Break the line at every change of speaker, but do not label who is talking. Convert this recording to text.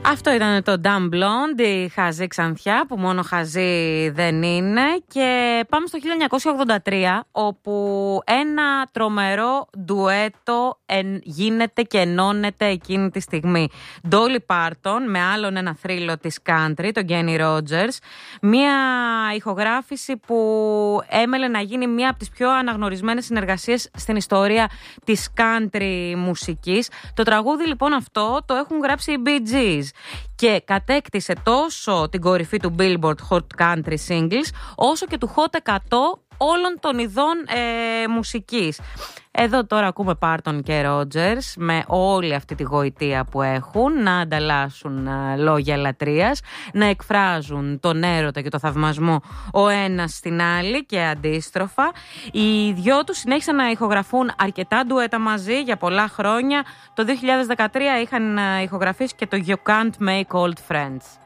Αυτό ήταν το Dumb Blonde, η χαζή ξανθιά που μόνο χαζή δεν είναι. Και πάμε στο 1983, όπου ένα τρομερό ντουέτο γίνεται και ενώνεται εκείνη τη στιγμή. Dolly Parton με άλλον ένα θρύλο της country, τον Kenny Rogers. Μια ηχογράφηση που έμελε να γίνει μια από τις πιο αναγνωρισμένες συνεργασίες στην ιστορία της country μουσικής. Το τραγούδι λοιπόν αυτό το έχουν γράψει οι Bee Gees και κατέκτησε τόσο την κορυφή του Billboard Hot Country Singles όσο και του Hot 100 όλων των ειδών μουσικής. Εδώ τώρα ακούμε Parton και Rogers με όλη αυτή τη γοητεία που έχουν να ανταλλάσσουν λόγια λατρείας, να εκφράζουν τον έρωτα και το θαυμασμό ο ένας στην άλλη και αντίστροφα. Οι δυο τους συνέχισαν να ηχογραφούν αρκετά ντουέτα μαζί για πολλά χρόνια. Το 2013 είχαν ηχογραφήσει και το You Can't Make Old Friends.